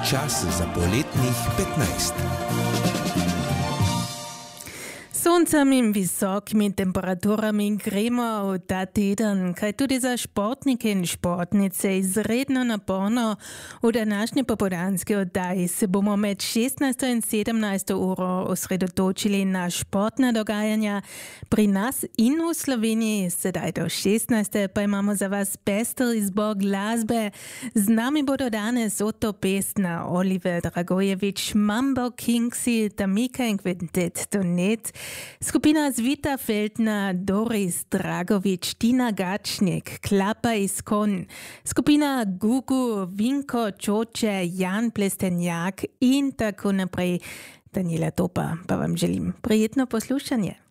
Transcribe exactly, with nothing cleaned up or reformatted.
Čas za poletnih petnajst. Soncami in visokimi temperaturami gremo v ta teden, kaj tudi za športnike in športnice izredno naporno. V današnji popoldanski oddaji se bomo med šestnajsto in sedemnajsto uro osredotočili na športna dogajanja pri nas in v Sloveniji. Sedaj do šestnajste pa imamo za vas pester izbor glasbe. Z nami bodo danes Otto Pestner, Oliver Dragojevič, Mambo Kingsi, Tamika in Quintet Donet, skupina Zvita Feldna, Doris Dragovič, Tina Gačnik, Klapa iz Kon, skupina Gugu, Vinko Čoče, Jan Plestenjak in tako naprej. Daniela Topa pa vam želim prijetno poslušanje.